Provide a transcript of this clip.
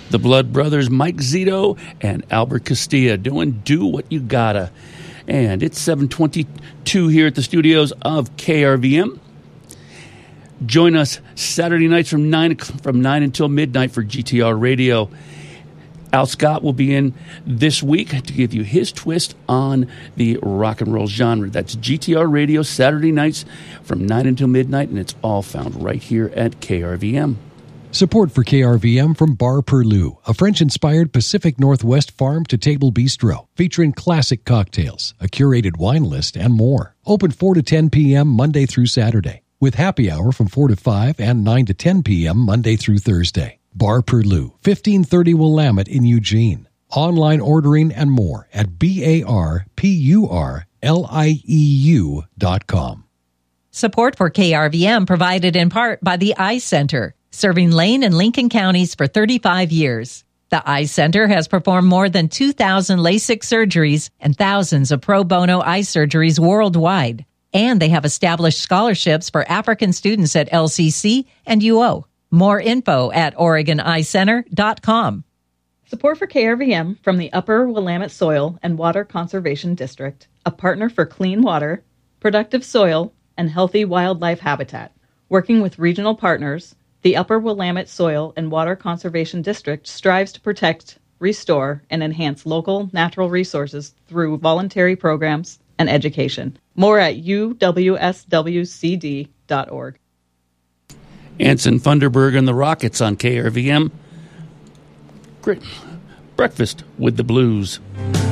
The Blood Brothers, Mike Zito and Albert Castilla, doing Do What You Gotta. And it's 7:22 here at the studios of KRVM. Join us Saturday nights from 9 until midnight for GTR Radio. Al Scott will be in this week to give you his twist on the rock and roll genre. That's GTR Radio, Saturday nights from 9 until midnight, and it's all found right here at KRVM. Support for KRVM from Bar Perlou, a French-inspired Pacific Northwest farm-to-table bistro featuring classic cocktails, a curated wine list, and more. Open 4 to 10 p.m. Monday through Saturday, with happy hour from 4 to 5 and 9 to 10 p.m. Monday through Thursday. Bar Perlou, 1530 Willamette in Eugene. Online ordering and more at barpurlieu.com. Support for KRVM provided in part by the Eye Center, serving Lane and Lincoln counties for 35 years. The Eye Center has performed more than 2,000 LASIK surgeries and thousands of pro bono eye surgeries worldwide. And they have established scholarships for African students at LCC and UO. More info at OregonEyeCenter.com. Support for KRVM from the Upper Willamette Soil and Water Conservation District, a partner for clean water, productive soil, and healthy wildlife habitat. Working with regional partners, the Upper Willamette Soil and Water Conservation District strives to protect, restore, and enhance local natural resources through voluntary programs and education. More at uwswcd.org. Anson Funderburg and the Rockets on KRVM. Great. Breakfast with the Blues.